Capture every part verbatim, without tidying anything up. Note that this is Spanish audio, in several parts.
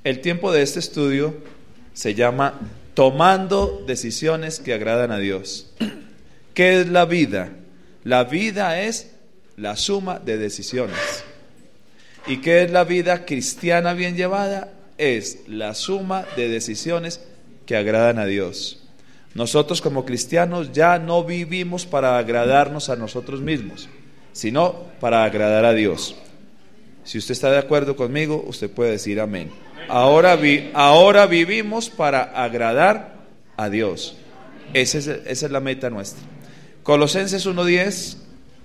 El tiempo de este estudio se llama Tomando decisiones que agradan a Dios. ¿Qué es la vida? La vida es la suma de decisiones. ¿Y qué es la vida cristiana bien llevada? Es la suma de decisiones que agradan a Dios. Nosotros como cristianos ya no vivimos para agradarnos a nosotros mismos, sino para agradar a Dios. Si usted está de acuerdo conmigo, usted puede decir amén. Ahora, vi, ahora vivimos para agradar a Dios. Esa es, esa es la meta nuestra. Colosenses uno diez.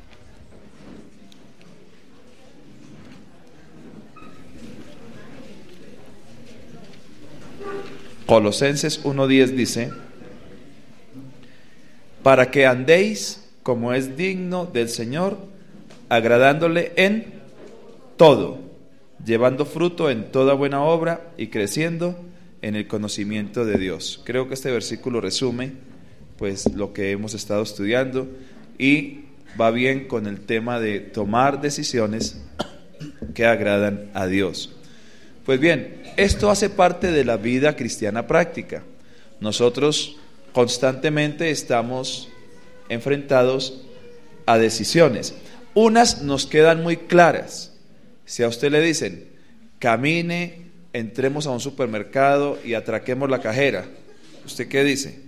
Colosenses uno diez dice: para que andéis como es digno del Señor, agradándole en todo, llevando fruto en toda buena obra y creciendo en el conocimiento de Dios. Creo que este versículo resume pues lo que hemos estado estudiando y va bien con el tema de tomar decisiones que agradan a Dios. Pues bien, esto hace parte de la vida cristiana práctica. Nosotros constantemente estamos enfrentados a decisiones. Unas nos quedan muy claras. Si a usted le dicen, camine, entremos a un supermercado y atraquemos la cajera, ¿usted qué dice?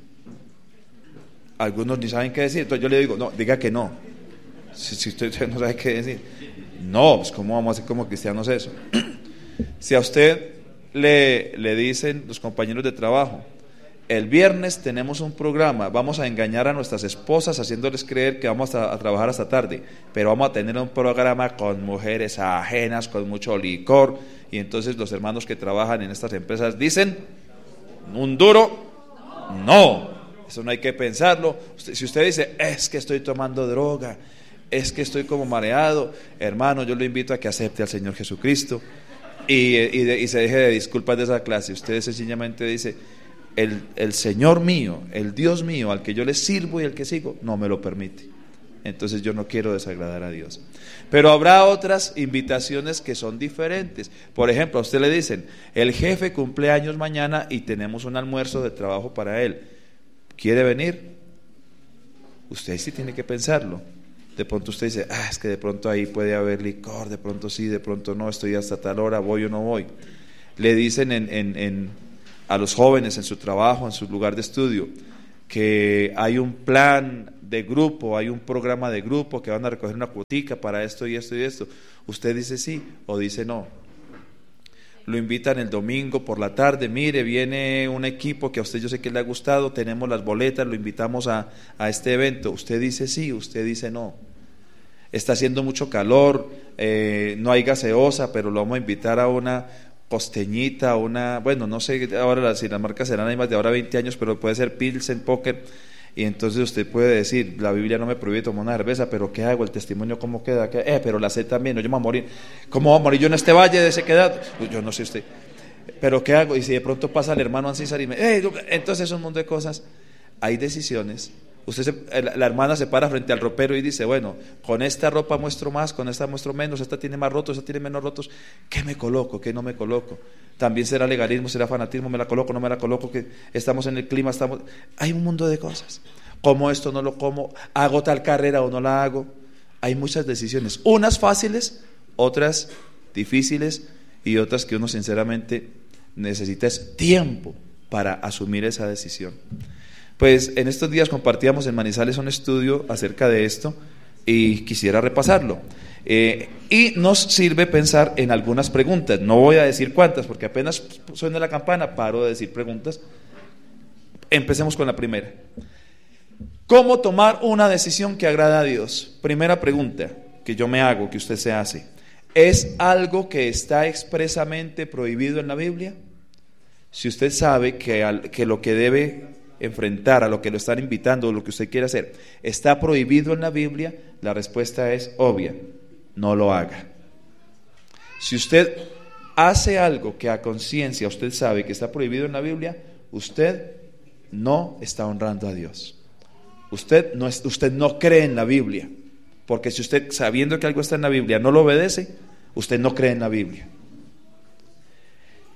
Algunos ni saben qué decir. Entonces yo le digo, no, diga que no. Si, si usted, usted no sabe qué decir, no, pues ¿cómo vamos a hacer como cristianos eso? Si a usted le, le dicen los compañeros de trabajo, el viernes tenemos un programa, vamos a engañar a nuestras esposas haciéndoles creer que vamos a, a trabajar hasta tarde, pero vamos a tener un programa con mujeres ajenas, con mucho licor, y entonces los hermanos que trabajan en estas empresas dicen, un duro, no, eso no hay que pensarlo. Usted, si usted dice, es que estoy tomando droga, es que estoy como mareado, hermano, yo lo invito a que acepte al Señor Jesucristo y, y, de, y se deje de disculpas de esa clase. Usted sencillamente dice, El, el Señor mío, el Dios mío, al que yo le sirvo y al que sigo, no me lo permite. Entonces yo no quiero desagradar a Dios. Pero habrá otras invitaciones que son diferentes. Por ejemplo, a usted le dicen, el jefe cumple años mañana y tenemos un almuerzo de trabajo para él. ¿Quiere venir? Usted sí tiene que pensarlo. De pronto usted dice, ah, es que de pronto ahí puede haber licor, de pronto sí, de pronto no, estoy hasta tal hora, voy o no voy. Le dicen en... en, en a los jóvenes en su trabajo, en su lugar de estudio, que hay un plan de grupo, hay un programa de grupo que van a recoger una cuotica para esto y esto y esto. Usted dice sí o dice no. Lo invitan el domingo por la tarde, mire, viene un equipo que a usted yo sé que le ha gustado, tenemos las boletas, lo invitamos a, a este evento. Usted dice sí, usted dice no. Está haciendo mucho calor, eh, no hay gaseosa, pero lo vamos a invitar a una costeñita, una, bueno, no sé ahora si las marcas serán más de ahora veinte años, pero puede ser Pilsen, Póker, y entonces usted puede decir, la Biblia no me prohíbe tomar una cerveza, pero ¿qué hago? El testimonio, ¿cómo queda? ¿Qué? Eh, pero la sé también, no, yo me voy a morir. ¿Cómo voy a morir yo en este valle de sequedad? Pues yo no sé usted, pero ¿qué hago? Y si de pronto pasa el hermano Ancísar y me, eh, entonces es un montón de cosas. Hay decisiones. Usted se, la hermana se para frente al ropero y dice, bueno, con esta ropa muestro más, con esta muestro menos, esta tiene más rotos, esta tiene menos rotos, ¿qué me coloco? ¿Qué no me coloco? También será legalismo, será fanatismo, me la coloco, no me la coloco, que estamos en el clima, estamos... Hay un mundo de cosas. ¿Como esto no lo como? ¿Hago tal carrera o no la hago? Hay muchas decisiones, unas fáciles, otras difíciles y otras que uno sinceramente necesita es tiempo para asumir esa decisión. Pues en estos días compartíamos en Manizales un estudio acerca de esto y quisiera repasarlo. Eh, y nos sirve pensar en algunas preguntas. No voy a decir cuántas, porque apenas suena la campana, paro de decir preguntas. Empecemos con la primera. ¿Cómo tomar una decisión que agrada a Dios? Primera pregunta que yo me hago, que usted se hace. ¿Es algo que está expresamente prohibido en la Biblia? Si usted sabe que, al, que lo que debe enfrentar, a lo que lo están invitando, o lo que usted quiere hacer, está prohibido en la Biblia, la respuesta es obvia: no lo haga. Si usted hace algo que a conciencia usted sabe que está prohibido en la Biblia, usted no está honrando a Dios. Usted no, es, usted no cree en la Biblia, porque si usted, sabiendo que algo está en la Biblia, no lo obedece, usted no cree en la Biblia.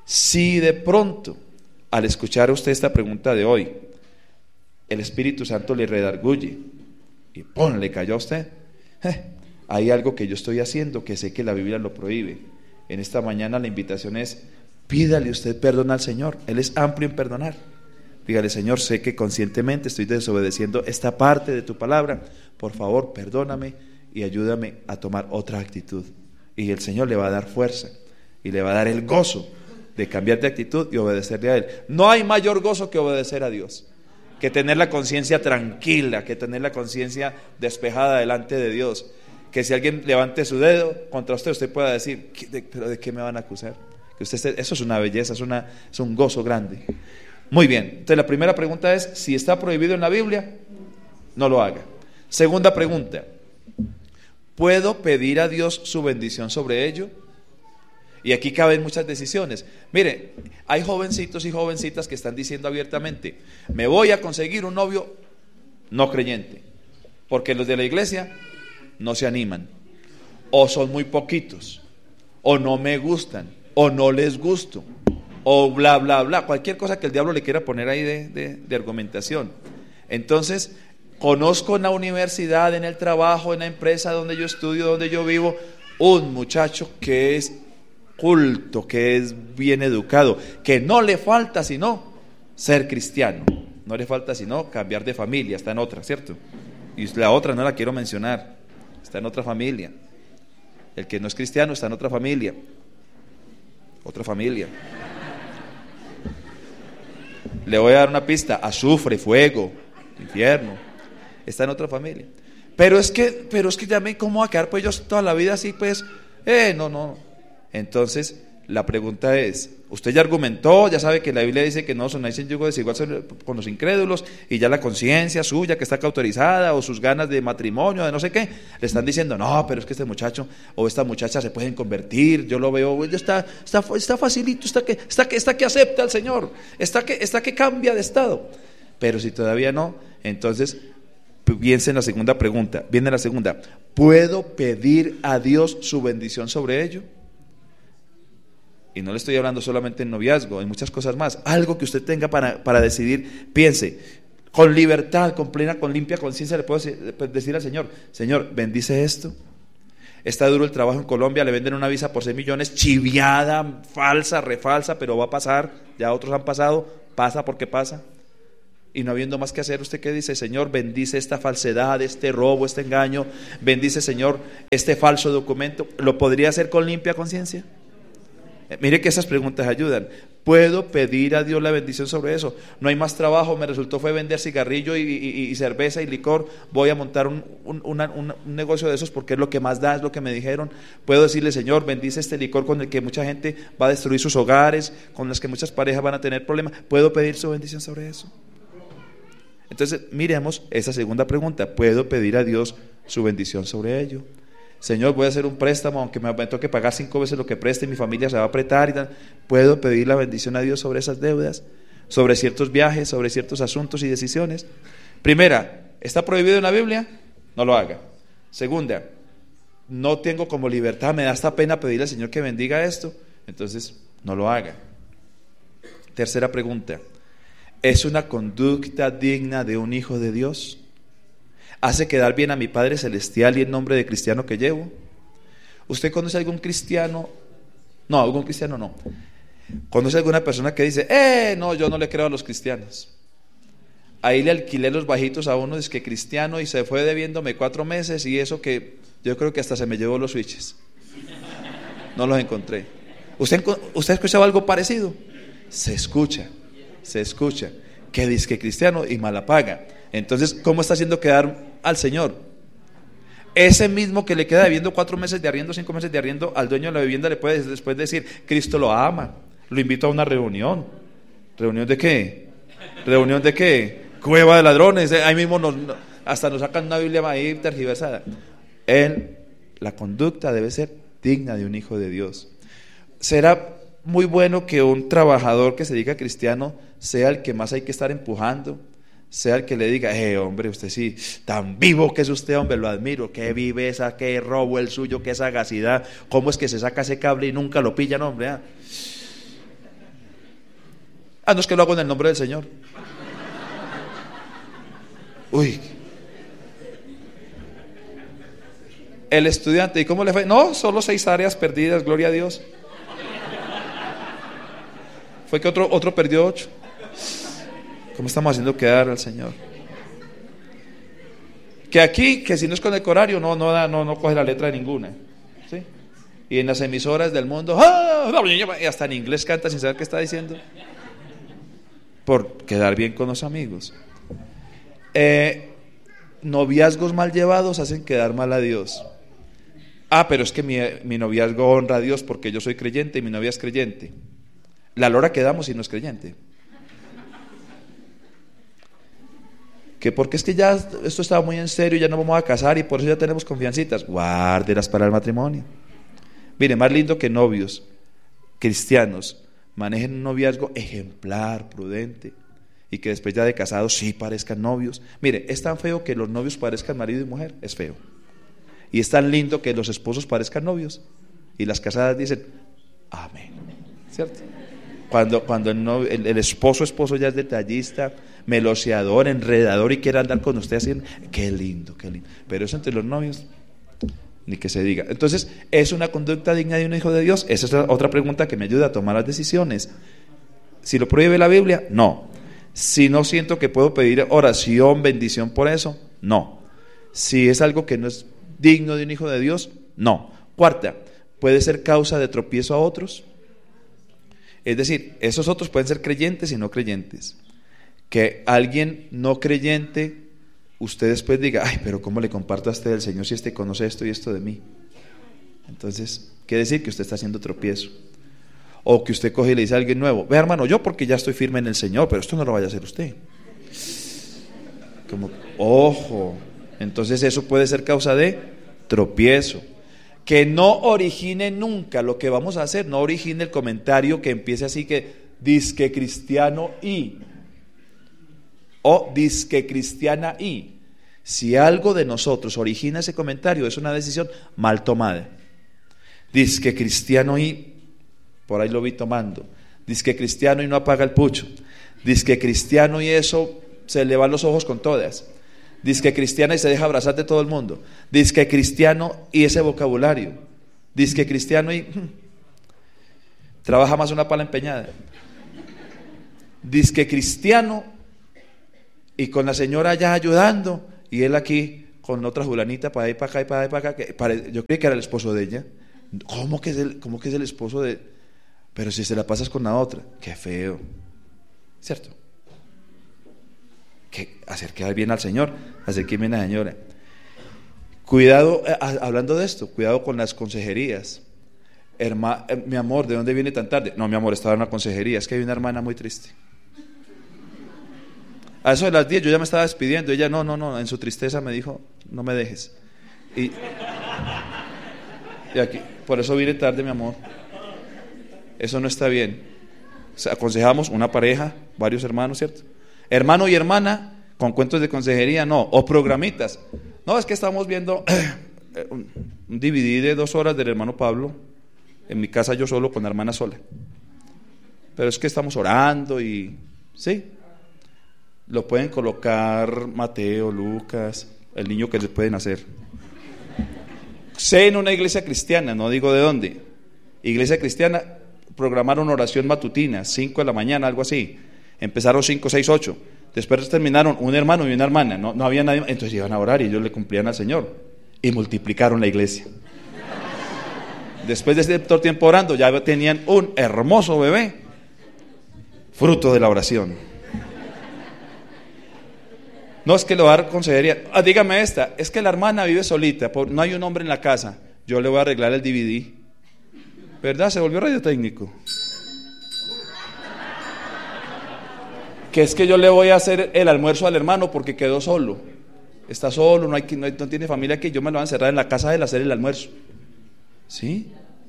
Si de pronto, al escuchar a usted esta pregunta de hoy, el Espíritu Santo le redarguye y ¡pum!, le cayó a usted, eh, hay algo que yo estoy haciendo que sé que la Biblia lo prohíbe. En esta mañana la invitación es: pídale usted perdón al Señor. Él es amplio en perdonar. Dígale: Señor, sé que conscientemente estoy desobedeciendo esta parte de tu palabra, por favor perdóname y ayúdame a tomar otra actitud. Y el Señor le va a dar fuerza y le va a dar el gozo de cambiar de actitud y obedecerle a Él. No hay mayor gozo que obedecer a Dios, que tener la conciencia tranquila, que tener la conciencia despejada delante de Dios, que si alguien levante su dedo contra usted, usted pueda decir: ¿De, ¿pero de qué me van a acusar? Que usted esté, eso es una belleza, es, una, es un gozo grande. Muy bien, entonces la primera pregunta es: si está prohibido en la Biblia, no lo haga. Segunda pregunta: ¿puedo pedir a Dios su bendición sobre ello? Y aquí caben muchas decisiones. Mire, hay jovencitos y jovencitas que están diciendo abiertamente: me voy a conseguir un novio no creyente, porque los de la iglesia no se animan, o son muy poquitos, o no me gustan, o no les gusto, o bla bla bla, cualquier cosa que el diablo le quiera poner ahí de, de, de argumentación. Entonces, conozco en la universidad, en el trabajo, en la empresa donde yo estudio, donde yo vivo, un muchacho que es culto, que es bien educado, que no le falta sino ser cristiano, no le falta sino cambiar de familia, está en otra, ¿cierto? Y la otra no la quiero mencionar, está en otra familia. El que no es cristiano está en otra familia, otra familia. Le voy a dar una pista: azufre, fuego, infierno, está en otra familia. Pero es que, pero es que ya me, ¿cómo va a quedar pues yo toda la vida así pues? Eh, no, no. Entonces, la pregunta es: usted ya argumentó, ya sabe que la Biblia dice que no sonáis en yugo desigual con los incrédulos, y ya la conciencia suya que está cauterizada, o sus ganas de matrimonio, de no sé qué, le están diciendo: no, pero es que este muchacho o esta muchacha se pueden convertir, yo lo veo, está, está, está facilito, está que, está, que, está que acepta al Señor, está que, está que cambia de estado. Pero si todavía no, entonces piense en la segunda pregunta, viene la segunda: ¿puedo pedir a Dios su bendición sobre ello? Y no le estoy hablando solamente en noviazgo, en muchas cosas más. Algo que usted tenga para, para decidir, piense, con libertad, con plena, con limpia conciencia, le puedo decir al Señor: Señor, bendice esto. Está duro el trabajo en Colombia, le venden una visa por seis millones, chiviada, falsa, refalsa, pero va a pasar, ya otros han pasado, pasa porque pasa. Y no habiendo más que hacer, ¿usted qué dice? Señor, bendice esta falsedad, este robo, este engaño, bendice, Señor, este falso documento. ¿Lo podría hacer con limpia conciencia? Mire que esas preguntas ayudan. ¿Puedo pedir a Dios la bendición sobre eso? No hay más trabajo, me resultó fue vender cigarrillo y, y, y cerveza y licor, voy a montar un, un, una, un, un negocio de esos porque es lo que más da, es lo que me dijeron. Puedo decirle: Señor, bendice este licor con el que mucha gente va a destruir sus hogares, con los que muchas parejas van a tener problemas. ¿Puedo pedir su bendición sobre eso? Entonces miremos esa segunda pregunta: ¿puedo pedir a Dios su bendición sobre ello? Señor, voy a hacer un préstamo, aunque me toque pagar cinco veces lo que preste, mi familia se va a apretar y tal. ¿Puedo pedir la bendición a Dios sobre esas deudas, sobre ciertos viajes, sobre ciertos asuntos y decisiones? Primera, ¿está prohibido en la Biblia? No lo haga. Segunda, no tengo como libertad, me da hasta pena pedirle al Señor que bendiga esto, entonces no lo haga. Tercera pregunta: ¿es una conducta digna de un hijo de Dios? ¿Hace quedar bien a mi Padre Celestial y el nombre de cristiano que llevo? ¿Usted conoce algún cristiano? No, algún cristiano no. ¿Conoce alguna persona que dice: eh, no, yo no le creo a los cristianos? Ahí le alquilé los bajitos a uno, es que cristiano, y se fue debiéndome cuatro meses, y eso que yo creo que hasta se me llevó los switches. No los encontré. ¿Usted, usted ha escuchado algo parecido? Se escucha, se escucha. Que dice que cristiano y mala paga. Entonces, ¿cómo está haciendo quedar al Señor? Ese mismo que le queda debiendo cuatro meses de arriendo, cinco meses de arriendo, al dueño de la vivienda le puede después decir: Cristo lo ama, lo invito a una reunión. ¿Reunión de qué? ¿Reunión de qué? Cueva de ladrones. Ahí mismo nos, hasta nos sacan una Biblia ahí tergiversada. Él, la conducta debe ser digna de un hijo de Dios. Será muy bueno que un trabajador que se diga cristiano sea el que más hay que estar empujando, sea el que le diga: eh hombre, usted sí, tan vivo que es usted, hombre, lo admiro, qué viveza, qué robo el suyo, qué sagacidad, cómo es que se saca ese cable y nunca lo pillan, hombre, ¿eh? Ah, no, es que lo hago en el nombre del Señor. Uy. El estudiante, ¿y cómo le fue? No, solo seis áreas perdidas, gloria a Dios. Fue que otro, otro perdió ocho. ¿Cómo estamos haciendo quedar al Señor? Que aquí, que si no es con el corario, no, no, da, no, no coge la letra de ninguna, ¿sí? Y en las emisoras del mundo, ¡ah! Y hasta en inglés canta sin saber qué está diciendo, por quedar bien con los amigos. Eh, noviazgos mal llevados hacen quedar mal a Dios. Ah, pero es que mi, mi noviazgo honra a Dios porque yo soy creyente y mi novia es creyente. La lora quedamos si no es creyente. Que porque es que ya esto estaba muy en serio, ya no vamos a casar y por eso ya tenemos confiancitas. Guárdelas para el matrimonio. Mire, más lindo que novios cristianos manejen un noviazgo ejemplar, prudente, y que después ya de casados sí parezcan novios. Mire, es tan feo que los novios parezcan marido y mujer, es feo. Y es tan lindo que los esposos parezcan novios y las casadas dicen amén, ¿cierto? Cuando, cuando el, novio, el, el esposo esposo ya es detallista, meloseador, enredador y quiere andar con usted así, qué lindo, qué lindo. Pero eso entre los novios, ni que se diga. Entonces, ¿es una conducta digna de un hijo de Dios? Esa es otra pregunta que me ayuda a tomar las decisiones. Si lo prohíbe la Biblia, no. Si no siento que puedo pedir oración, bendición por eso, no. Si es algo que no es digno de un hijo de Dios, no. Cuarta, ¿puede ser causa de tropiezo a otros? Es decir, esos otros pueden ser creyentes y no creyentes. Que alguien no creyente, usted después diga, ay, pero ¿cómo le comparto a este del Señor si este conoce esto y esto de mí? Entonces, quiere decir que usted está haciendo tropiezo. O que usted coge y le dice a alguien nuevo, ve hermano, yo porque ya estoy firme en el Señor, pero esto no lo vaya a hacer usted. Como, ojo, entonces eso puede ser causa de tropiezo. Que no origine nunca lo que vamos a hacer, no origine el comentario que empiece así que disque cristiano y, o disque cristiana y. Si algo de nosotros origina ese comentario, es una decisión mal tomada. Disque cristiano y, por ahí lo vi tomando, disque cristiano y no apaga el pucho, disque cristiano y eso se le van los ojos con todas. Disque cristiana y se deja abrazar de todo el mundo. Disque cristiano y ese vocabulario. Disque cristiano y hmm, trabaja más una pala empeñada. Disque cristiano y con la señora allá ayudando y él aquí con otra julanita para ahí para acá y para ahí para acá. Que pare, yo creí que era el esposo de ella. ¿Cómo que es el, cómo que es el esposo de? Pero si se la pasas con la otra, qué feo, ¿cierto? Que hacer quedar bien al Señor, hacer que bien a la señora. Cuidado, eh, hablando de esto, cuidado con las consejerías. Herma, eh, mi amor, ¿de dónde viene tan tarde? No, mi amor, estaba en una consejería, es que hay una hermana muy triste. A eso de las diez yo ya me estaba despidiendo, ella no, no, no, en su tristeza me dijo, no me dejes. Y, y aquí, por eso vine tarde, mi amor. Eso no está bien. O sea, aconsejamos una pareja, varios hermanos, ¿cierto? Hermano y hermana con cuentos de consejería, no, o programitas. No, es que estamos viendo un, un D V D de dos horas del hermano Pablo en mi casa, yo solo con la hermana sola. Pero es que estamos orando y sí, lo pueden colocar Mateo, Lucas, el niño que les pueden hacer. Sé en una iglesia cristiana, no digo de dónde, iglesia cristiana, programaron oración matutina, cinco de la mañana, algo así. Empezaron cinco, seis, ocho. Después terminaron un hermano y una hermana. No, no había nadie. Entonces iban a orar y ellos le cumplían al Señor. Y multiplicaron la iglesia. Después de ese tiempo orando, ya tenían un hermoso bebé, fruto de la oración. No es que le voy a dar consejería. Ah, dígame esta. Es que la hermana vive solita. No hay un hombre en la casa. Yo le voy a arreglar el D V D. ¿Verdad? Se volvió radiotécnico. Que es que yo le voy a hacer el almuerzo al hermano porque quedó solo, está solo, no, hay, no, hay, no tiene familia aquí, yo me lo voy a encerrar en la casa de él a hacer el almuerzo. ¿Sí?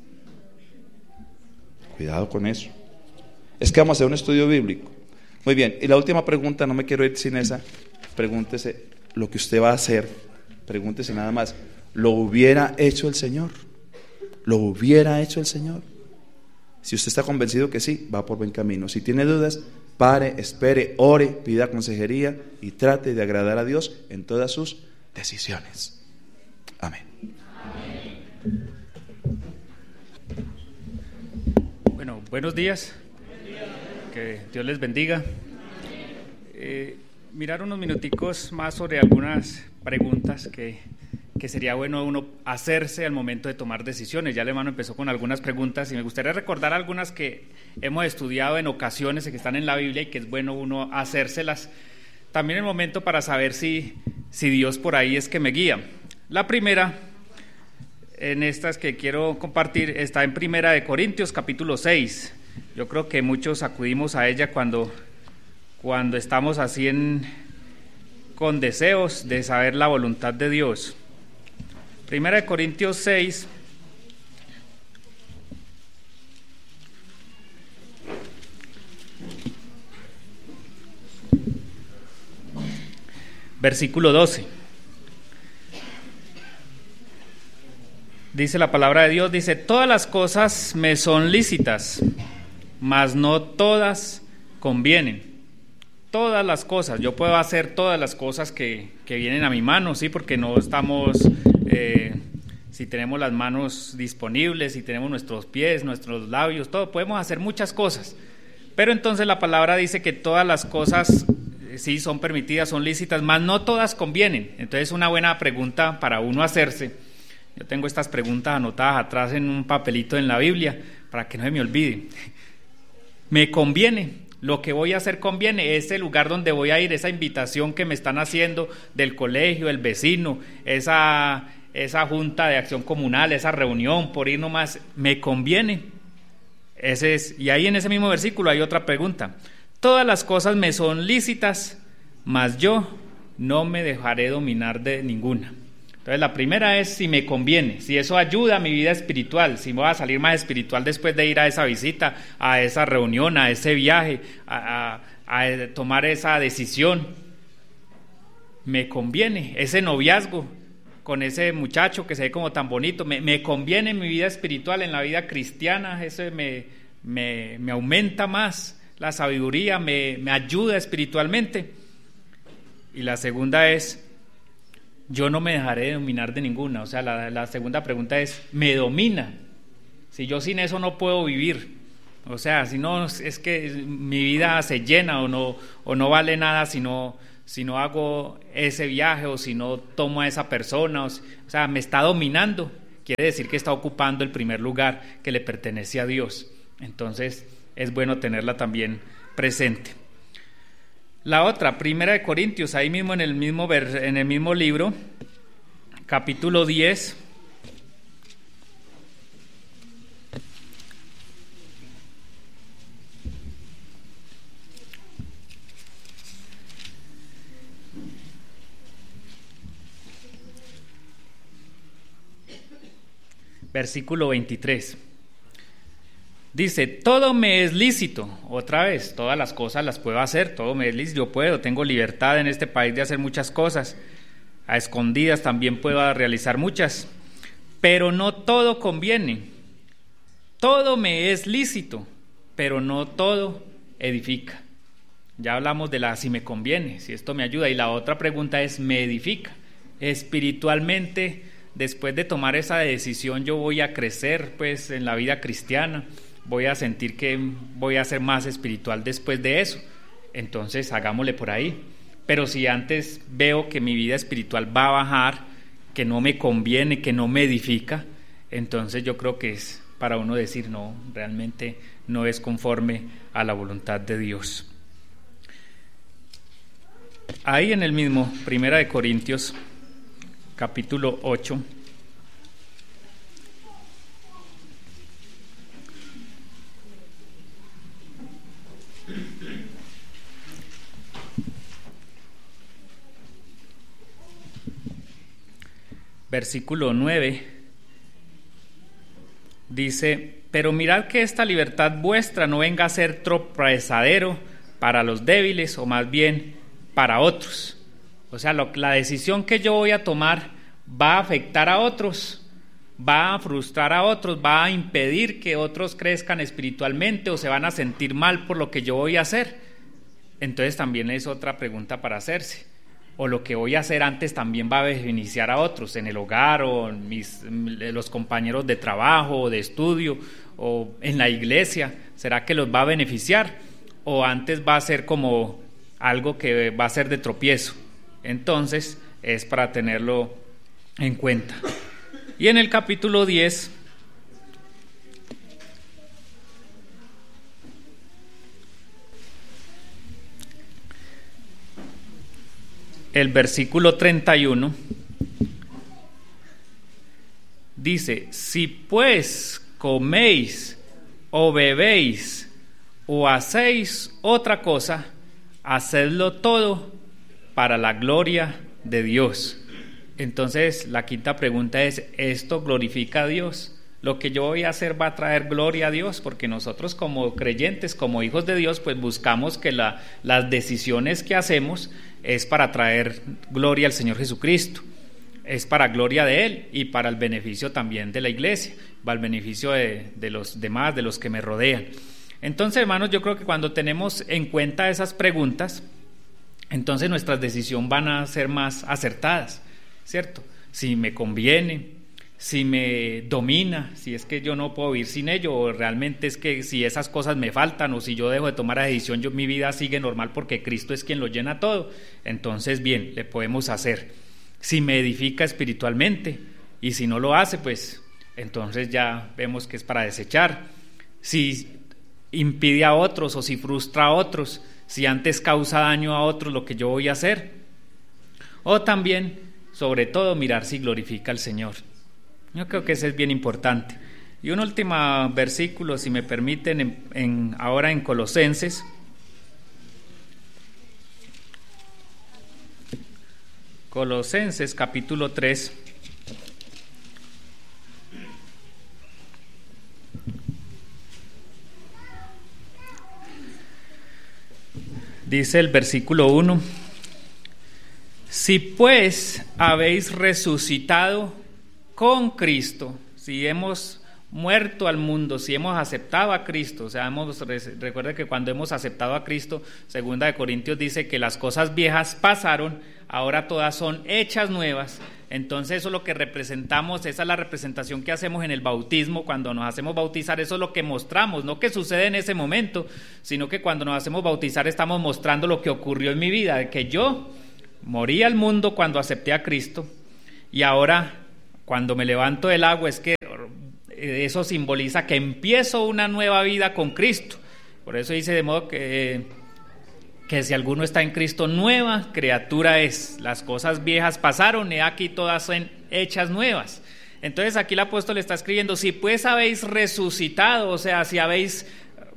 Cuidado con eso. Es que vamos a hacer un estudio bíblico. Muy bien, y la última pregunta, no me quiero ir sin esa. Pregúntese lo que usted va a hacer, pregúntese nada más, ¿lo hubiera hecho el Señor? ¿Lo hubiera hecho el Señor? Si usted está convencido que sí, va por buen camino. Si tiene dudas, pare, espere, ore, pida consejería y trate de agradar a Dios en todas sus decisiones. Amén. Amén. Bueno, buenos días. Que Dios les bendiga. Eh, mirar unos minuticos más sobre algunas preguntas que, que sería bueno uno hacerse al momento de tomar decisiones. Ya el hermano empezó con algunas preguntas y me gustaría recordar algunas que hemos estudiado en ocasiones y que están en la Biblia y que es bueno uno hacérselas. También el momento para saber si, si Dios por ahí es que me guía. La primera, en estas que quiero compartir, está en Primera de Corintios, capítulo seis. Yo creo que muchos acudimos a ella cuando, cuando estamos así en, con deseos de saber la voluntad de Dios. Primera de Corintios seis, versículo doce. Dice la palabra de Dios, dice: todas las cosas me son lícitas, mas no todas convienen. Todas las cosas, yo puedo hacer todas las cosas que, que vienen a mi mano, ¿sí? Porque no estamos, eh, si tenemos las manos disponibles, si tenemos nuestros pies, nuestros labios, todo, podemos hacer muchas cosas. Pero entonces la palabra dice que todas las cosas eh, sí son permitidas, son lícitas, mas no todas convienen. Entonces una buena pregunta para uno hacerse. Yo tengo estas preguntas anotadas atrás en un papelito en la Biblia para que no se me olvide. ¿Me conviene? ¿Lo que voy a hacer conviene? ¿Ese lugar donde voy a ir, esa invitación que me están haciendo del colegio, el vecino, esa, esa junta de acción comunal, esa reunión por ir nomás, ¿me conviene? Ese es, y ahí en ese mismo versículo hay otra pregunta. Todas las cosas me son lícitas, mas yo no me dejaré dominar de ninguna. Entonces la primera es si me conviene, si eso ayuda a mi vida espiritual, si me voy a salir más espiritual después de ir a esa visita, a esa reunión, a ese viaje, a, a, a tomar esa decisión. Me conviene ese noviazgo con ese muchacho que se ve como tan bonito, me, me conviene en mi vida espiritual, en la vida cristiana, eso me, me, me aumenta más la sabiduría, me, me ayuda espiritualmente. Y la segunda es: yo no me dejaré dominar de ninguna. O sea, la, la segunda pregunta es: ¿me domina? Si yo sin eso no puedo vivir. O sea, si no, es que mi vida se llena o no, o no vale nada si no, si no hago ese viaje o si no tomo a esa persona. O, o sea, me está dominando. Quiere decir que está ocupando el primer lugar que le pertenece a Dios. Entonces, es bueno tenerla también presente. La otra, Primera de Corintios, ahí mismo en el mismo, ver, en el mismo libro, capítulo diez, versículo veintitrés. Dice: todo me es lícito. Otra vez, todas las cosas las puedo hacer, todo me es lícito, yo puedo, tengo libertad en este país de hacer muchas cosas, a escondidas también puedo realizar muchas, pero no todo conviene. Todo me es lícito, pero no todo edifica. Ya hablamos de la si me conviene, si esto me ayuda, y la otra pregunta es: ¿me edifica? Espiritualmente, después de tomar esa decisión, yo voy a crecer pues en la vida cristiana, voy a sentir que voy a ser más espiritual después de eso. Entonces hagámosle por ahí. Pero si antes veo que mi vida espiritual va a bajar, que no me conviene, que no me edifica, entonces yo creo que es para uno decir: no, realmente no es conforme a la voluntad de Dios. Ahí en el mismo Primera de Corintios, capítulo ocho, versículo nueve, dice: pero mirad que esta libertad vuestra no venga a ser tropezadero para los débiles, o más bien para otros. O sea, lo, la decisión que yo voy a tomar va a afectar a otros. va a frustrar a otros, va a impedir que otros crezcan espiritualmente o se van a sentir mal por lo que yo voy a hacer. Entonces también es otra pregunta para hacerse. O lo que voy a hacer antes también va a beneficiar a otros en el hogar o en mis, los compañeros de trabajo o de estudio o en la iglesia. ¿Será que los va a beneficiar? O antes va a ser como algo que va a ser de tropiezo. Entonces es para tenerlo en cuenta. Y en el capítulo diez, el versículo treinta y uno, dice: si pues coméis o bebéis o hacéis otra cosa, hacedlo todo para la gloria de Dios. Entonces la quinta pregunta es: ¿esto glorifica a Dios? Lo que yo voy a hacer va a traer gloria a Dios, porque nosotros como creyentes, como hijos de Dios, pues buscamos que la, las decisiones que hacemos es para traer gloria al Señor Jesucristo, es para gloria de Él y para el beneficio también de la iglesia, para el beneficio de, de los demás, de los que me rodean. Entonces, hermanos, yo creo que cuando tenemos en cuenta esas preguntas, entonces nuestras decisiones van a ser más acertadas, ¿cierto? Si me conviene, si me domina, si es que yo no puedo vivir sin ello, o realmente es que si esas cosas me faltan, o si yo dejo de tomar la decisión, yo, mi vida sigue normal porque Cristo es quien lo llena todo. Entonces, bien, le podemos hacer. Si me edifica espiritualmente, y si no lo hace, pues entonces ya vemos que es para desechar. Si impide a otros o si frustra a otros, si antes causa daño a otros lo que yo voy a hacer. O también, sobre todo, mirar si glorifica al Señor. Yo creo que ese es bien importante. Y un último versículo, si me permiten, en, en, ahora en Colosenses. Colosenses capítulo tres. Dice el versículo uno: si pues habéis resucitado con Cristo, si hemos muerto al mundo, si hemos aceptado a Cristo, o sea, hemos, recuerde que cuando hemos aceptado a Cristo, segunda de Corintios dice que las cosas viejas pasaron, ahora todas son hechas nuevas. Entonces eso es lo que representamos, esa es la representación que hacemos en el bautismo. Cuando nos hacemos bautizar, eso es lo que mostramos, no que sucede en ese momento, sino que cuando nos hacemos bautizar estamos mostrando lo que ocurrió en mi vida, de que yo morí al mundo cuando acepté a Cristo, y ahora cuando me levanto del agua es que eso simboliza que empiezo una nueva vida con Cristo. Por eso dice: de modo que, que si alguno está en Cristo, nueva criatura es. Las cosas viejas pasaron, y aquí todas son hechas nuevas. Entonces aquí el apóstol está escribiendo: si pues habéis resucitado, o sea, si habéis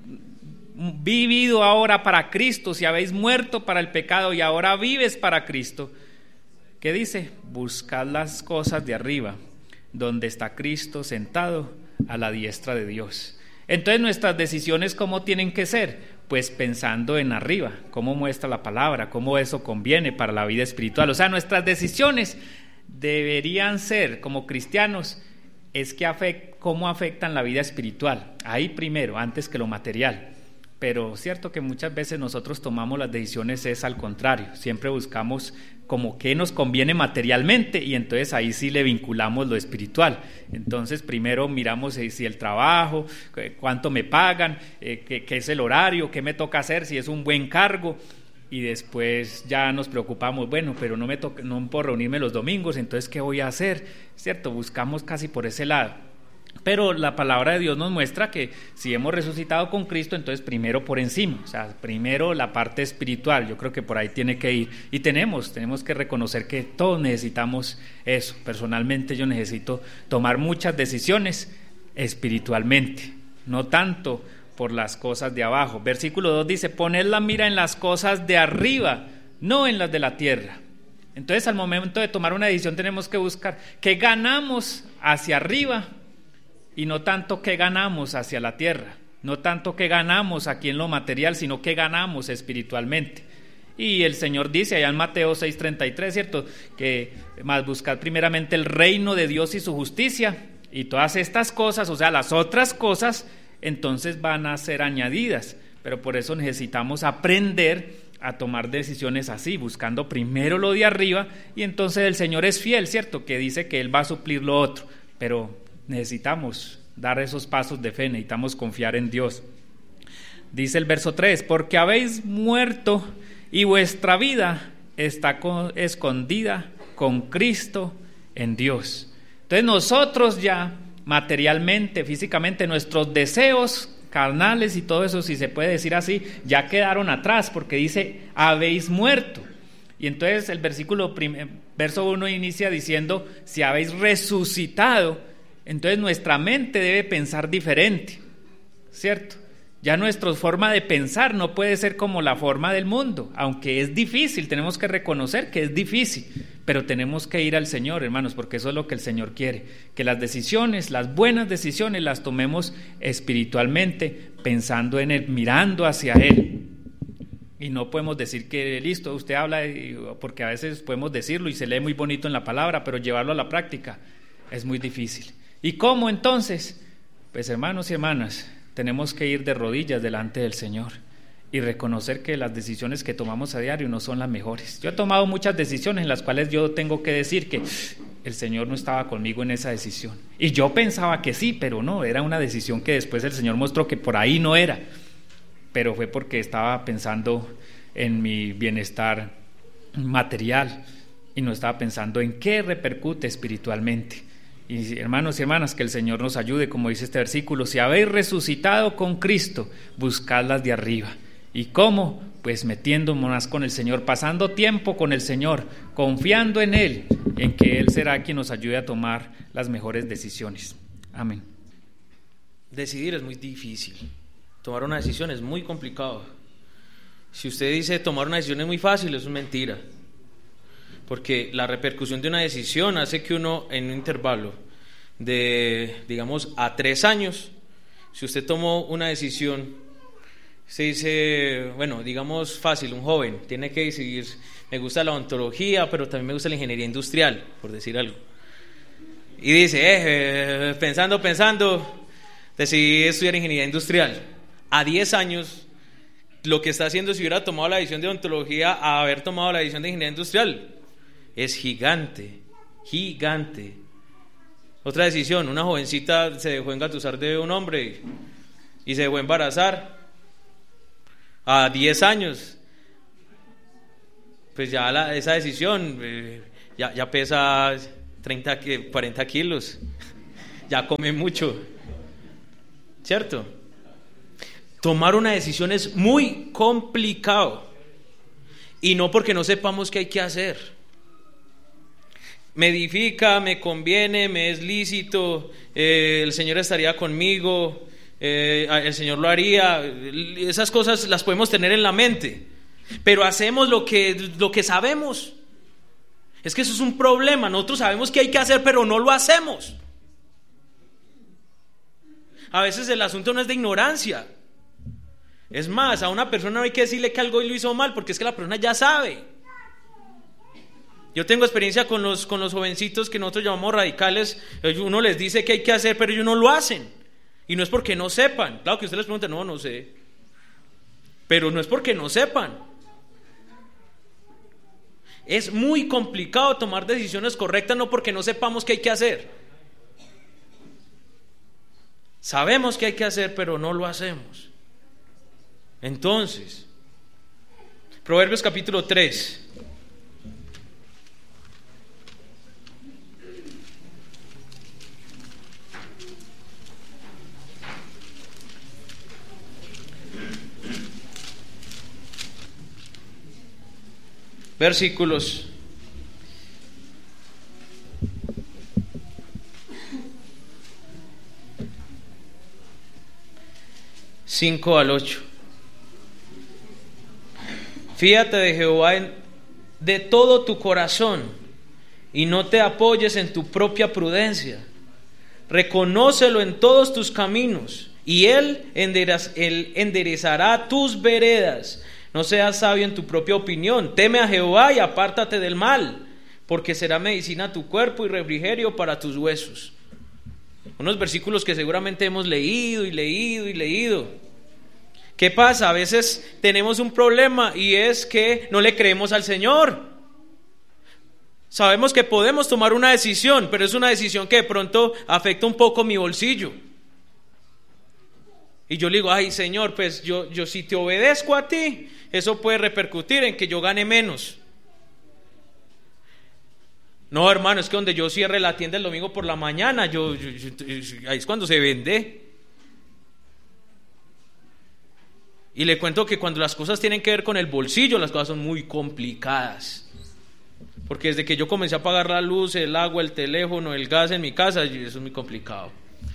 vivido ahora para Cristo, si habéis muerto para el pecado y ahora vives para Cristo, ¿qué dice? Buscad las cosas de arriba, donde está Cristo sentado a la diestra de Dios. Entonces nuestras decisiones, ¿cómo tienen que ser? Pues pensando en arriba, cómo muestra la palabra, cómo eso conviene para la vida espiritual. O sea, nuestras decisiones deberían ser, como cristianos, es que afect, cómo afectan la vida espiritual. Ahí primero, antes que lo material. Pero cierto que muchas veces nosotros tomamos las decisiones es al contrario, siempre buscamos como qué nos conviene materialmente, y entonces ahí sí le vinculamos lo espiritual. Entonces primero miramos si el trabajo, cuánto me pagan, eh, qué, qué es el horario, qué me toca hacer, si es un buen cargo, y después ya nos preocupamos, bueno, pero no me toca, no puedo reunirme los domingos, entonces ¿qué voy a hacer? ¿Cierto? Buscamos casi por ese lado. Pero la palabra de Dios nos muestra que si hemos resucitado con Cristo, entonces primero por encima, o sea, primero la parte espiritual. Yo creo que por ahí tiene que ir, y tenemos, tenemos que reconocer que todos necesitamos eso. Personalmente yo necesito tomar muchas decisiones espiritualmente, no tanto por las cosas de abajo. Versículo dos dice: poned la mira en las cosas de arriba, no en las de la tierra. Entonces al momento de tomar una decisión tenemos que buscar qué ganamos hacia arriba, y no tanto qué ganamos hacia la tierra, no tanto qué ganamos aquí en lo material, sino qué ganamos espiritualmente. Y el Señor dice allá en Mateo seis treinta y tres, ¿cierto? Que más buscad primeramente el reino de Dios y su justicia, Y todas estas cosas, o sea, las otras cosas, entonces van a ser añadidas. Pero por eso necesitamos aprender a tomar decisiones así, buscando primero lo de arriba, y entonces el Señor es fiel, ¿cierto? Que dice que Él va a suplir lo otro, pero necesitamos dar esos pasos de fe, necesitamos confiar en Dios. Dice el verso tres, porque habéis muerto y vuestra vida está con, escondida con Cristo en Dios. Entonces nosotros ya materialmente, físicamente, nuestros deseos carnales y todo eso, si se puede decir así, ya quedaron atrás, porque dice, habéis muerto. Y entonces el versículo prim- verso uno inicia diciendo, si habéis resucitado, entonces nuestra mente debe pensar diferente, ¿cierto? Ya nuestra forma de pensar no puede ser como la forma del mundo, aunque es difícil, tenemos que reconocer que es difícil, pero tenemos que ir al Señor, hermanos, porque eso es lo que el Señor quiere, que las decisiones, las buenas decisiones las tomemos espiritualmente, pensando en Él, mirando hacia Él. Y no podemos decir que listo, usted habla, porque a veces podemos decirlo y se lee muy bonito en la palabra, pero llevarlo a la práctica es muy difícil. ¿Y cómo entonces? Pues hermanos y hermanas, tenemos que ir de rodillas delante del Señor y reconocer que las decisiones que tomamos a diario no son las mejores. Yo he tomado muchas decisiones en las cuales yo tengo que decir que el Señor no estaba conmigo en esa decisión. Y yo pensaba que sí, pero no, era una decisión que después el Señor mostró que por ahí no era. Pero fue porque estaba pensando en mi bienestar material y no estaba pensando en qué repercute espiritualmente. Y hermanos y hermanas, que el Señor nos ayude, como dice este versículo, si habéis resucitado con Cristo, buscad las de arriba. ¿Y cómo? Pues metiéndonos con el Señor, pasando tiempo con el Señor, confiando en Él, en que Él será quien nos ayude a tomar las mejores decisiones. Amén. Decidir es muy difícil, tomar una decisión es muy complicado. Si usted dice tomar una decisión es muy fácil, eso es mentira. Porque la repercusión de una decisión hace que uno, en un intervalo de, digamos, a tres años, si usted tomó una decisión, se dice, bueno, digamos fácil, un joven tiene que decidir, me gusta la odontología, pero también me gusta la ingeniería industrial, por decir algo. Y dice, eh, eh, pensando, pensando, decidí estudiar ingeniería industrial. A diez años, lo que está haciendo si hubiera tomado la decisión de odontología a haber tomado la decisión de ingeniería industrial es gigante, gigante. Otra decisión, una jovencita se dejó engatusar de un hombre y se dejó embarazar a diez años. Pues ya la, esa decisión eh, ya, ya pesa treinta, cuarenta kilos, ya come mucho, ¿cierto? Tomar una decisión es muy complicado, y no porque no sepamos qué hay que hacer. Me edifica, me conviene, me es lícito, eh, el Señor estaría conmigo, eh, el Señor lo haría. Esas cosas las podemos tener en la mente, pero hacemos lo que, lo que sabemos. Es que eso es un problema. Nosotros sabemos qué hay que hacer, pero no lo hacemos. A veces el asunto no es de ignorancia. Es más, a una persona no hay que decirle que algo lo hizo mal, porque es que la persona ya sabe. Yo tengo experiencia con los, con los jovencitos que nosotros llamamos radicales. Uno les dice que hay que hacer, pero ellos no lo hacen. Y no es porque no sepan. Claro que usted les pregunta, no, no sé. Pero no es porque no sepan. Es muy complicado tomar decisiones correctas, no porque no sepamos qué hay que hacer. Sabemos qué hay que hacer, pero no lo hacemos. Entonces, Proverbios capítulo tres. Versículos cinco al ocho. Fíate de Jehová en, de todo tu corazón, y no te apoyes en tu propia prudencia. Reconócelo en todos tus caminos, y Él, enderez, él enderezará tus veredas. No seas sabio en tu propia opinión. Teme a Jehová y apártate del mal, porque será medicina a tu cuerpo y refrigerio para tus huesos. Unos versículos que seguramente hemos leído y leído y leído. ¿Qué pasa? A veces tenemos un problema y es que no le creemos al Señor. Sabemos que podemos tomar una decisión, pero es una decisión que de pronto afecta un poco mi bolsillo. Y yo le digo, ay Señor, pues yo, yo si te obedezco a ti, eso puede repercutir en que yo gane menos. No, hermano, es que donde yo cierre la tienda el domingo por la mañana, yo, yo, yo ahí es cuando se vende. Y le cuento que cuando las cosas tienen que ver con el bolsillo, las cosas son muy complicadas. Porque desde que yo comencé a pagar la luz, el agua, el teléfono, el gas en mi casa, eso es muy complicado.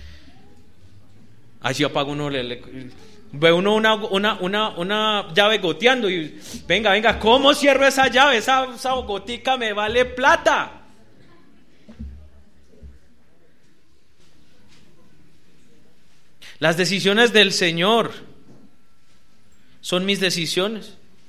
Así apaga uno, le, le, ve uno una, una, una, una llave goteando y venga, venga, ¿cómo cierro esa llave? Esa, esa gotica me vale plata. Las decisiones del Señor son mis decisiones.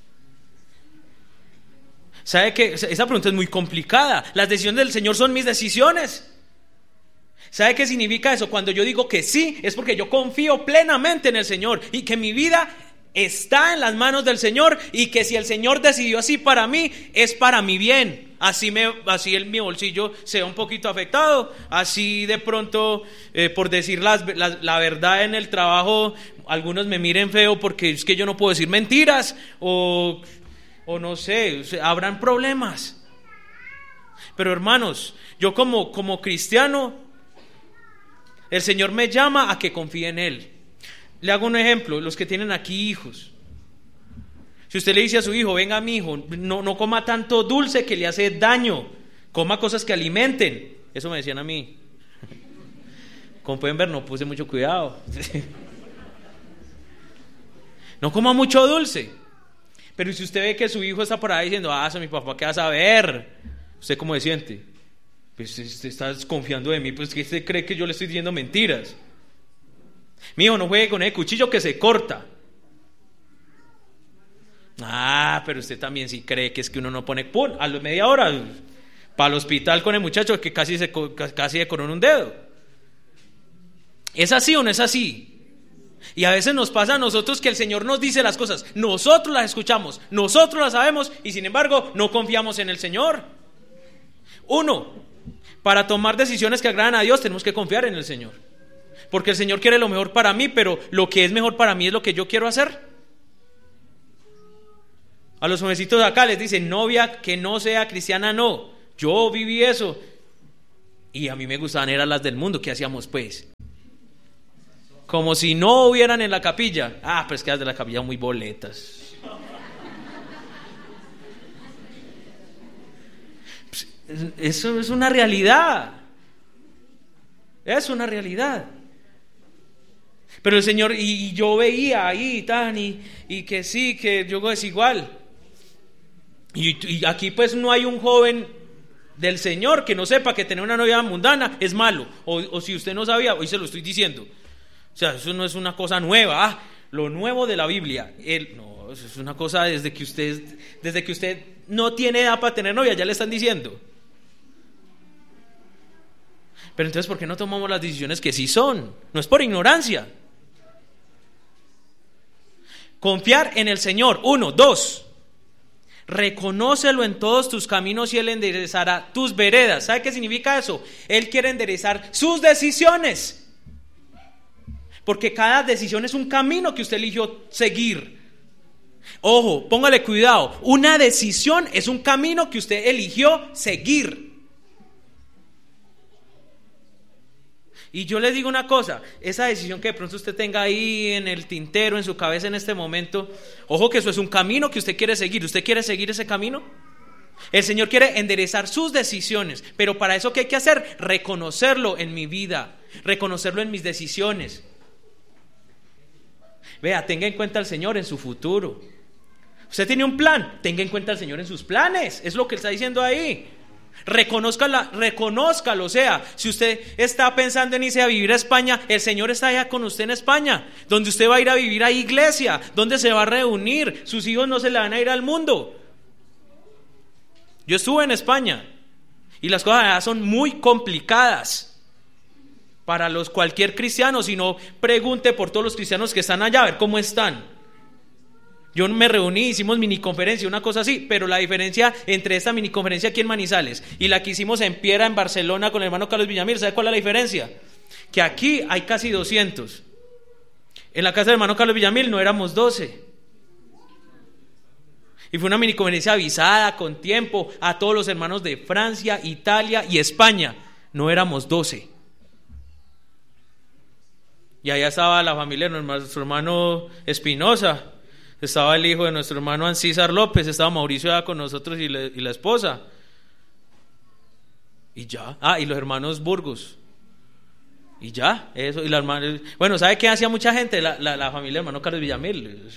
¿Sabe qué? Esa pregunta es muy complicada. Las decisiones del Señor son mis decisiones. ¿Sabe qué significa eso? Cuando yo digo que sí, es porque yo confío plenamente en el Señor y que mi vida está en las manos del Señor y que si el Señor decidió así para mí, es para mi bien. Así, me, así el, mi bolsillo sea un poquito afectado, así de pronto, eh, por decir las, la, la verdad en el trabajo, algunos me miren feo porque es que yo no puedo decir mentiras o, o no sé, habrán problemas. Pero hermanos, yo como, como cristiano, el Señor me llama a que confíe en Él. Le hago un ejemplo, los que tienen aquí hijos. Si usted le dice a su hijo, venga mi hijo, no, no coma tanto dulce que le hace daño, coma cosas que alimenten. Eso me decían a mí. Como pueden ver, no puse mucho cuidado. No coma mucho dulce. Pero si usted ve que su hijo está por ahí diciendo, ah, eso mi papá, ¿qué va a saber? ¿Usted cómo se siente? Pues usted está desconfiando de mí, pues que usted cree que yo le estoy diciendo mentiras. Mi hijo, no juegue con ese cuchillo que se corta. Ah, pero usted también sí cree que es que uno no pone, ¡pum!, a la media hora para el hospital con el muchacho que casi se casi se corona un dedo. ¿Es así o no es así? Y a veces nos pasa a nosotros que el Señor nos dice las cosas, nosotros las escuchamos, nosotros las sabemos y sin embargo no confiamos en el Señor. Uno, para tomar decisiones que agradan a Dios tenemos que confiar en el Señor, porque el Señor quiere lo mejor para mí, pero lo que es mejor para mí es lo que yo quiero hacer. A los jovencitos de acá les dicen, novia que no sea cristiana, no. Yo viví eso y a mí me gustaban eran las del mundo. ¿Qué hacíamos pues? Como si no hubieran en la capilla. Ah, pero es que las de la capilla muy boletas. Eso es una realidad. Es una realidad. Pero el Señor, y yo veía ahí tan, y, y que sí, que yo es igual. Y, y aquí pues no hay un joven del Señor que no sepa que tener una novia mundana es malo. O, o si usted no sabía, hoy se lo estoy diciendo. O sea, eso no es una cosa nueva. Ah, lo nuevo de la Biblia. El, no, eso es una cosa desde que usted, desde que usted no tiene edad para tener novia, ya le están diciendo. Pero entonces, ¿por qué no tomamos las decisiones que sí son? No es por ignorancia. Confiar en el Señor. Uno, dos. Reconócelo en todos tus caminos y Él enderezará tus veredas. ¿Sabe qué significa eso? Él quiere enderezar sus decisiones. Porque cada decisión es un camino que usted eligió seguir. Ojo, póngale cuidado. Una decisión es un camino que usted eligió seguir. Y yo le digo una cosa, esa decisión que de pronto usted tenga ahí en el tintero, en su cabeza en este momento, ojo que eso es un camino que usted quiere seguir. ¿Usted quiere seguir ese camino? El Señor quiere enderezar sus decisiones, pero para eso ¿qué hay que hacer? Reconocerlo en mi vida, reconocerlo en mis decisiones. Vea, tenga en cuenta al Señor en su futuro. Usted tiene un plan, tenga en cuenta al Señor en sus planes, es lo que Él está diciendo ahí. Reconózcala, reconózcalo, o sea, si usted está pensando en irse a vivir a España, el Señor está allá con usted en España, donde usted va a ir a vivir a iglesia, donde se va a reunir, sus hijos no se le van a ir al mundo. Yo estuve en España y las cosas allá son muy complicadas. para los cualquier cristiano, sino pregunte por todos los cristianos que están allá, a ver cómo están. Yo me reuní, hicimos mini conferencia, una cosa así, pero la diferencia entre esta mini conferencia aquí en Manizales y la que hicimos en Piera, en Barcelona, con el hermano Carlos Villamil, ¿sabe cuál es la diferencia? Que aquí hay casi doscientos. En la casa del hermano Carlos Villamil no éramos doce. Y fue una mini conferencia avisada, con tiempo, a todos los hermanos de Francia, Italia y España. No éramos doce. Y allá estaba la familia de nuestro hermano Espinosa, estaba el hijo de nuestro hermano Ancísar López, estaba Mauricio allá con nosotros y, le, y la esposa. Y ya. Ah, y los hermanos Burgos. Y ya, eso. Y la hermana, bueno, ¿sabe qué hacía mucha gente? La, la, la familia del hermano Carlos Villamil.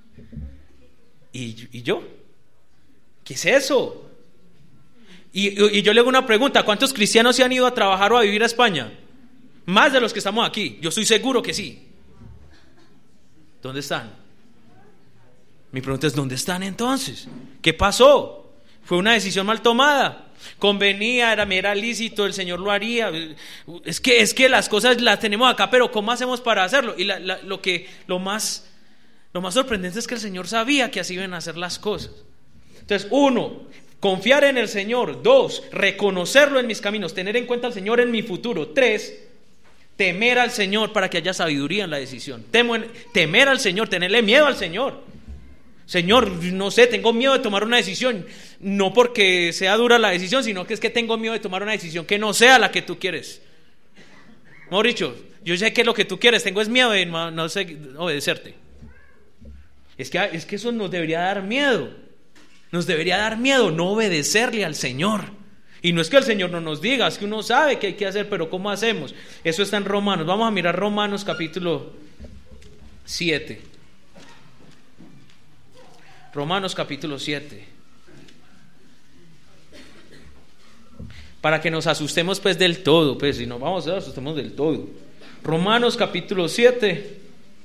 ¿Y, y yo? ¿Qué es eso? Y, y, y yo le hago una pregunta: ¿cuántos cristianos se han ido a trabajar o a vivir a España? Más de los que estamos aquí, yo estoy seguro que sí. ¿Dónde están? Mi pregunta es: ¿dónde están entonces? ¿Qué pasó? ¿Fue una decisión mal tomada? Convenía, era, me era lícito, el Señor lo haría. Es que, es que las cosas las tenemos acá, pero ¿cómo hacemos para hacerlo? Y la, la, lo, que, lo, más, lo más sorprendente es que el Señor sabía que así iban a hacer las cosas. Entonces, uno, confiar en el Señor. Dos, reconocerlo en mis caminos, tener en cuenta al Señor en mi futuro. Tres, temer al Señor para que haya sabiduría en la decisión. Temo en, temer al Señor, tenerle miedo al Señor. Señor, no sé, tengo miedo de tomar una decisión, no porque sea dura la decisión, sino que es que tengo miedo de tomar una decisión que no sea la que tú quieres. Mejor dicho, yo sé que es lo que tú quieres, tengo es miedo de no, no sé, obedecerte. Es que, es que eso nos debería dar miedo, nos debería dar miedo no obedecerle al Señor. Y no es que el Señor no nos diga, es que uno sabe qué hay que hacer, pero ¿cómo hacemos? Eso está en Romanos. Vamos a mirar Romanos capítulo siete. Romanos capítulo siete. Para que nos asustemos pues del todo, pues si no vamos a asustemos del todo. Romanos capítulo siete,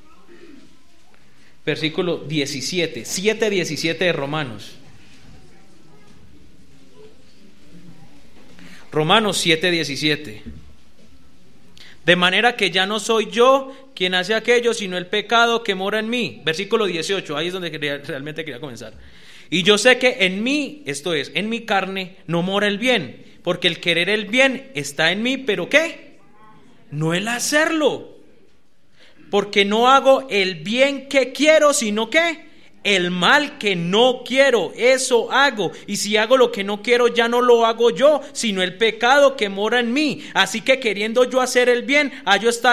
versículo diecisiete, siete diecisiete de Romanos. Romanos siete diecisiete. De manera que ya no soy yo quien hace aquello, sino el pecado que mora en mí. Versículo dieciocho, ahí es donde quería, realmente quería comenzar. Y yo sé que en mí, esto es, en mi carne, no mora el bien, porque el querer el bien está en mí, pero ¿qué? No el hacerlo. Porque no hago el bien que quiero, sino ¿qué? El mal que no quiero, eso hago. Y si hago lo que no quiero, ya no lo hago yo, sino el pecado que mora en mí. Así que queriendo yo hacer el bien, hallo estar